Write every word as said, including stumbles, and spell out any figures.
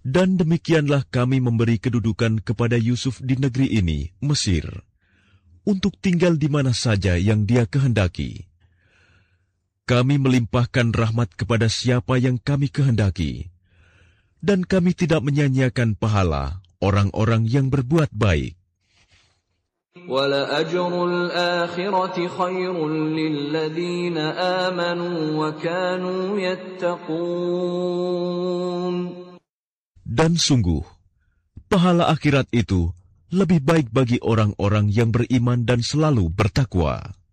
Dan demikianlah kami memberi kedudukan kepada Yusuf di negeri ini, Mesir, untuk tinggal di mana saja yang dia kehendaki. Kami melimpahkan rahmat kepada siapa yang kami kehendaki, dan kami tidak menyanyiakan pahala orang-orang yang berbuat baik. وَلَأَجْرُ الْآخِرَةِ خَيْرٌ لِّلَّذِينَ آمَنُوا وَكَانُوا يَتَّقُونَ. Dan sungguh, pahala akhirat itu lebih baik bagi orang-orang yang beriman dan selalu bertakwa.